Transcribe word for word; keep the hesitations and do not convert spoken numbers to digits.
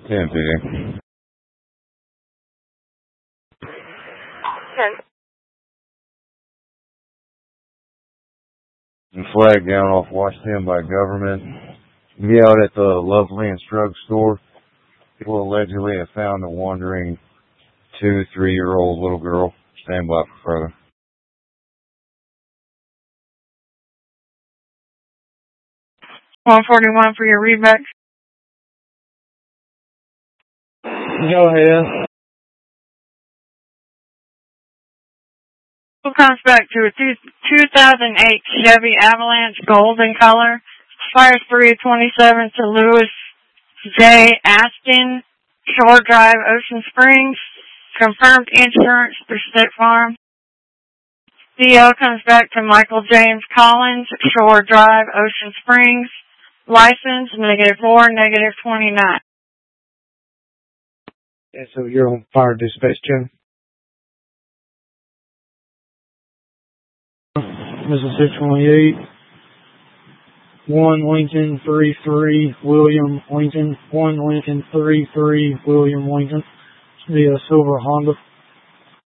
ten P D. ten. And flag down off Washington by government. Be out at the Loveland's drugstore. People allegedly have found a wandering two, three-year-old little girl. Stand by for further. one forty-one for your readback. Go ahead. Who comes back to a two thousand eight Chevy Avalanche golden color? Fires three twenty-seven to Louis J. Aston, Shore Drive, Ocean Springs. Confirmed insurance through State Farm. D L comes back to Michael James Collins, Shore Drive, Ocean Springs. License, negative four, negative twenty-nine. Yeah, so you're on fire dispatch, Jim. This is six twenty-eight. one Lincoln three three William Lincoln. one Lincoln three three William Lincoln. The uh, silver Honda.